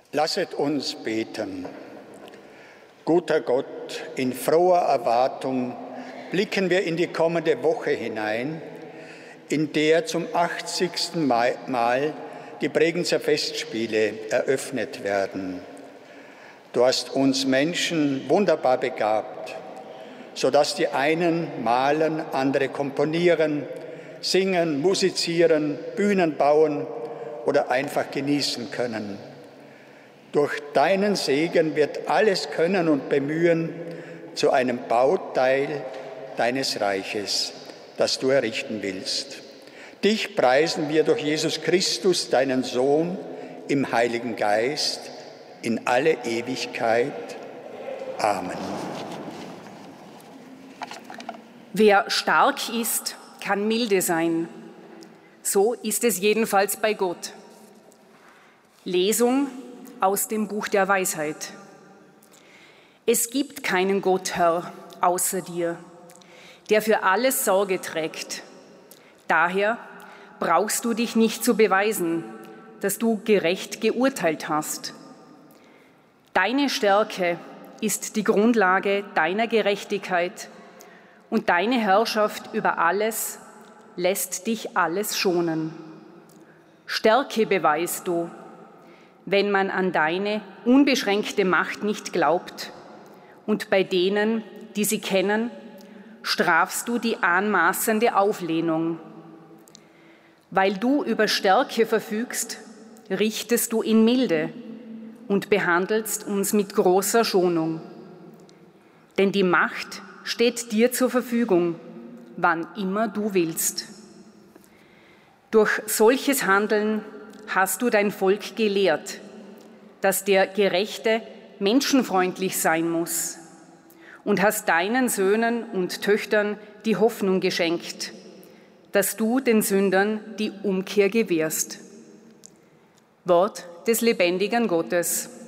Lasset uns beten. Guter Gott, in froher Erwartung blicken wir in die kommende Woche hinein, in der zum 80. Mal die Bregenzer Festspiele eröffnet werden. Du hast uns Menschen wunderbar begabt, sodass die einen malen, andere komponieren, singen, musizieren, Bühnen bauen oder einfach genießen können. Durch deinen Segen wird alles Können und Bemühen zu einem Bauteil deines Reiches, das du errichten willst. Dich preisen wir durch Jesus Christus, deinen Sohn, im Heiligen Geist, in alle Ewigkeit. Amen. Wer stark ist, kann milde sein. So ist es jedenfalls bei Gott. Lesung aus dem Buch der Weisheit. Es gibt keinen Gott, Herr, außer dir, der für alles Sorge trägt. Daher brauchst du dich nicht zu beweisen, dass du gerecht geurteilt hast. Deine Stärke ist die Grundlage deiner Gerechtigkeit und deine Herrschaft über alles lässt dich alles schonen. Stärke beweist du, wenn man an deine unbeschränkte Macht nicht glaubt, und bei denen, die sie kennen, strafst du die anmaßende Auflehnung. Weil du über Stärke verfügst, richtest du in Milde und behandelst uns mit großer Schonung. Denn die Macht steht dir zur Verfügung, wann immer du willst. Durch solches Handeln hast du dein Volk gelehrt, dass der Gerechte menschenfreundlich sein muss, und hast deinen Söhnen und Töchtern die Hoffnung geschenkt, dass du den Sündern die Umkehr gewährst. Wort des lebendigen Gottes.